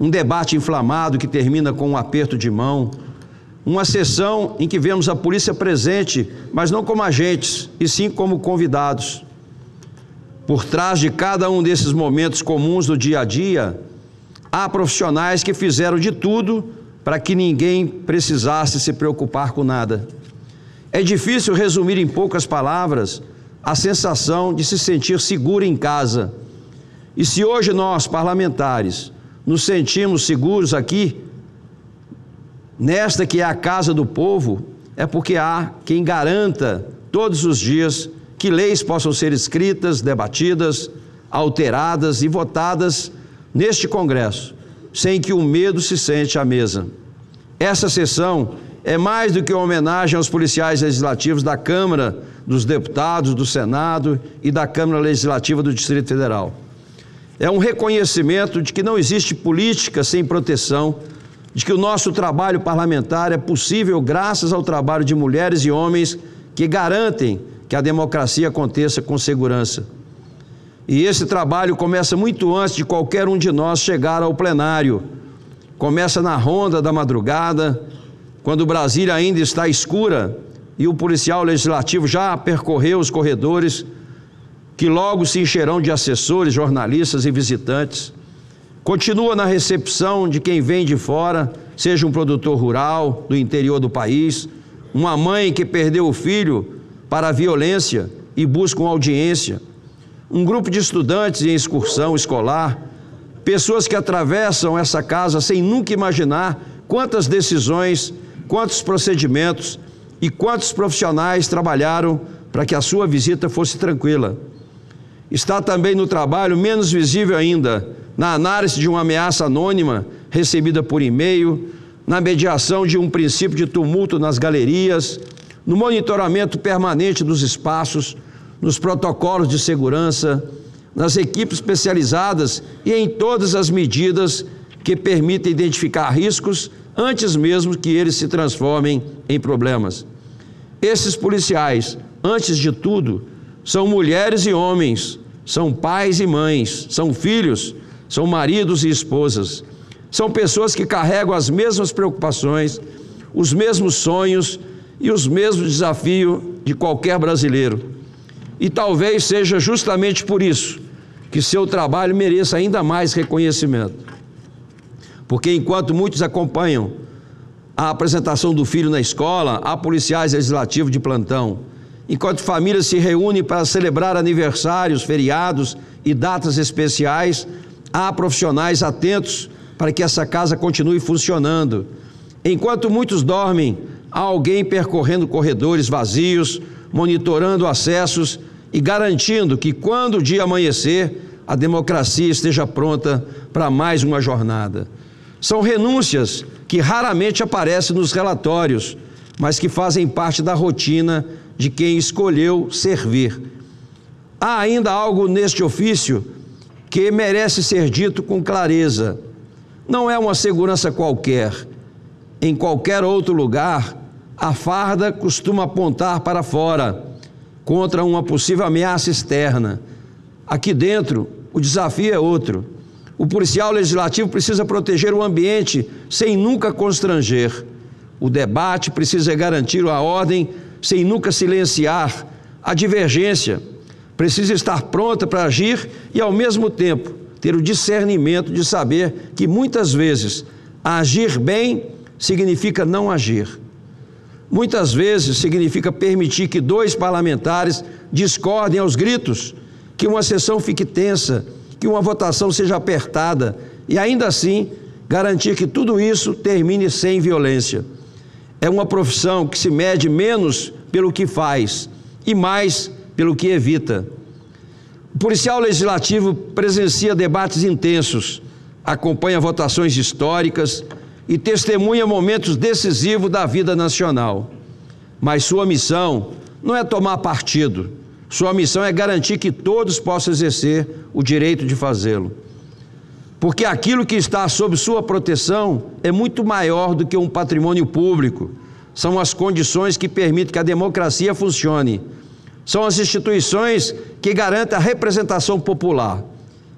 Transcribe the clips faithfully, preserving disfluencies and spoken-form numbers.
um debate inflamado que termina com um aperto de mão, uma sessão em que vemos a polícia presente, mas não como agentes, e sim como convidados. Por trás de cada um desses momentos comuns do dia a dia, há profissionais que fizeram de tudo para que ninguém precisasse se preocupar com nada. É difícil resumir em poucas palavras a sensação de se sentir seguro em casa. E se hoje nós, parlamentares, nos sentimos seguros aqui, nesta que é a casa do povo, é porque há quem garanta todos os dias que leis possam ser escritas, debatidas, alteradas e votadas neste Congresso, sem que o medo se sente à mesa. Essa sessão é mais do que uma homenagem aos policiais legislativos da Câmara dos Deputados, do Senado e da Câmara Legislativa do Distrito Federal. É um reconhecimento de que não existe política sem proteção, de que o nosso trabalho parlamentar é possível graças ao trabalho de mulheres e homens que garantem que a democracia aconteça com segurança. E esse trabalho começa muito antes de qualquer um de nós chegar ao plenário. Começa na ronda da madrugada, quando Brasília ainda está escura e o policial legislativo já percorreu os corredores, que logo se encherão de assessores, jornalistas e visitantes. Continua na recepção de quem vem de fora, seja um produtor rural do interior do país, uma mãe que perdeu o filho para a violência e busca uma audiência, um grupo de estudantes em excursão escolar, pessoas que atravessam essa casa sem nunca imaginar quantas decisões, quantos procedimentos e quantos profissionais trabalharam para que a sua visita fosse tranquila. Está também no trabalho, menos visível ainda, na análise de uma ameaça anônima recebida por e-mail, na mediação de um princípio de tumulto nas galerias, no monitoramento permanente dos espaços, nos protocolos de segurança, nas equipes especializadas e em todas as medidas que permitem identificar riscos antes mesmo que eles se transformem em problemas. Esses policiais, antes de tudo, são mulheres e homens, são pais e mães, são filhos, são maridos e esposas. São pessoas que carregam as mesmas preocupações, os mesmos sonhos e os mesmos desafios de qualquer brasileiro. E talvez seja justamente por isso que seu trabalho mereça ainda mais reconhecimento. Porque enquanto muitos acompanham a apresentação do filho na escola, há policiais legislativos de plantão. Enquanto famílias se reúnem para celebrar aniversários, feriados e datas especiais, há profissionais atentos para que essa casa continue funcionando. Enquanto muitos dormem, há alguém percorrendo corredores vazios, monitorando acessos e garantindo que, quando o dia amanhecer, a democracia esteja pronta para mais uma jornada. São renúncias que raramente aparecem nos relatórios, mas que fazem parte da rotina de quem escolheu servir. Há ainda algo neste ofício que merece ser dito com clareza. Não é uma segurança qualquer. Em qualquer outro lugar, a farda costuma apontar para fora, contra uma possível ameaça externa. Aqui dentro, o desafio é outro. O policial legislativo precisa proteger o ambiente sem nunca constranger. O debate precisa garantir a ordem sem nunca silenciar. A divergência precisa estar pronta para agir e, ao mesmo tempo, ter o discernimento de saber que, muitas vezes, agir bem significa não agir. Muitas vezes significa permitir que dois parlamentares discordem aos gritos, que uma sessão fique tensa, que uma votação seja apertada e, ainda assim, garantir que tudo isso termine sem violência. É uma profissão que se mede menos pelo que faz e mais pelo que evita. O policial legislativo presencia debates intensos, acompanha votações históricas e testemunha momentos decisivos da vida nacional. Mas sua missão não é tomar partido. Sua missão é garantir que todos possam exercer o direito de fazê-lo. Porque aquilo que está sob sua proteção é muito maior do que um patrimônio público. São as condições que permitem que a democracia funcione. São as instituições que garantem a representação popular.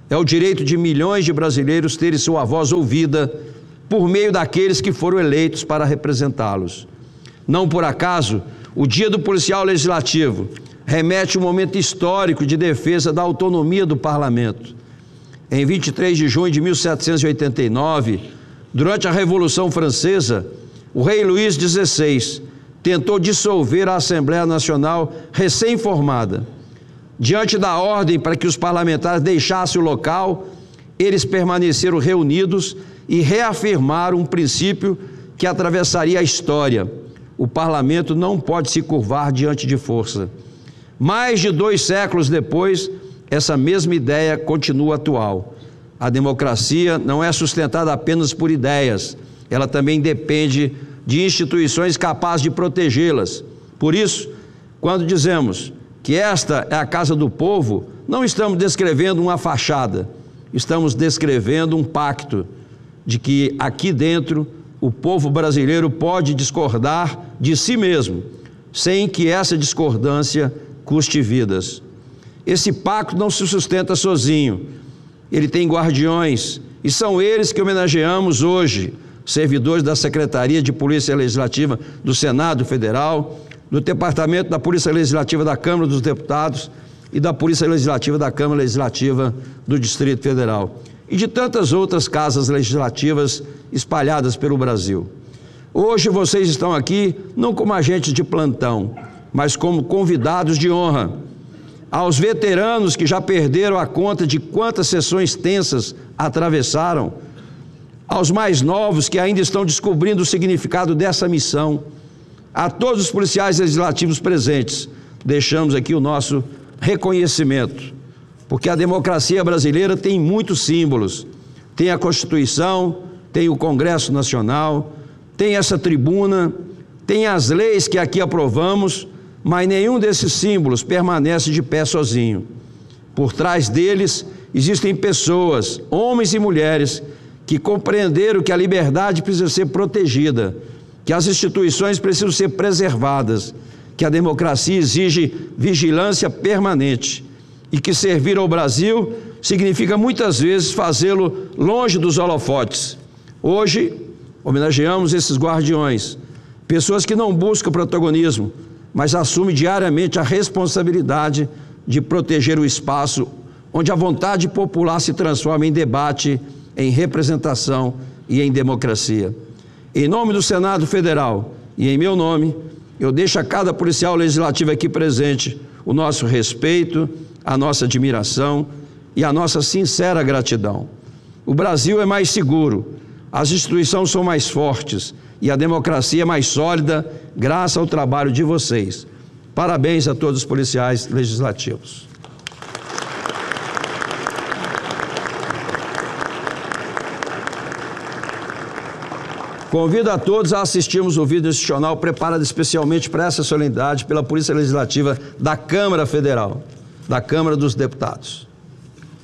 É o direito de milhões de brasileiros terem sua voz ouvida por meio daqueles que foram eleitos para representá-los. Não por acaso, o Dia do Policial Legislativo remete a um momento histórico de defesa da autonomia do Parlamento. Em vinte e três de junho de mil setecentos e oitenta e nove, durante a Revolução Francesa, o rei Luís dezesseis tentou dissolver a Assembleia Nacional recém-formada. Diante da ordem para que os parlamentares deixassem o local, eles permaneceram reunidos e reafirmaram um princípio que atravessaria a história: o parlamento não pode se curvar diante de força. Mais de dois séculos depois, essa mesma ideia continua atual. A democracia não é sustentada apenas por ideias, ela também depende de instituições capazes de protegê-las. Por isso, quando dizemos que esta é a casa do povo, não estamos descrevendo uma fachada, estamos descrevendo um pacto de que aqui dentro o povo brasileiro pode discordar de si mesmo, sem que essa discordância custe vidas. Esse pacto não se sustenta sozinho, ele tem guardiões, e são eles que homenageamos hoje, servidores da Secretaria de Polícia Legislativa do Senado Federal, do Departamento da Polícia Legislativa da Câmara dos Deputados e da Polícia Legislativa da Câmara Legislativa do Distrito Federal, e de tantas outras casas legislativas espalhadas pelo Brasil. Hoje vocês estão aqui não como agentes de plantão, mas como convidados de honra. Aos veteranos que já perderam a conta de quantas sessões tensas atravessaram, aos mais novos que ainda estão descobrindo o significado dessa missão, a todos os policiais legislativos presentes, deixamos aqui o nosso reconhecimento, porque a democracia brasileira tem muitos símbolos. Tem a Constituição, tem o Congresso Nacional, tem essa tribuna, tem as leis que aqui aprovamos, mas nenhum desses símbolos permanece de pé sozinho. Por trás deles existem pessoas, homens e mulheres, que compreenderam que a liberdade precisa ser protegida, que as instituições precisam ser preservadas, que a democracia exige vigilância permanente e que servir ao Brasil significa muitas vezes fazê-lo longe dos holofotes. Hoje, homenageamos esses guardiões, pessoas que não buscam protagonismo, mas assumem diariamente a responsabilidade de proteger o espaço onde a vontade popular se transforma em debate, em representação e em democracia. Em nome do Senado Federal e em meu nome, eu deixo a cada policial legislativo aqui presente o nosso respeito, a nossa admiração e a nossa sincera gratidão. O Brasil é mais seguro, as instituições são mais fortes e a democracia é mais sólida graças ao trabalho de vocês. Parabéns a todos os policiais legislativos. Convido a todos a assistirmos o vídeo institucional preparado especialmente para essa solenidade pela Polícia Legislativa da Câmara Federal, da Câmara dos Deputados.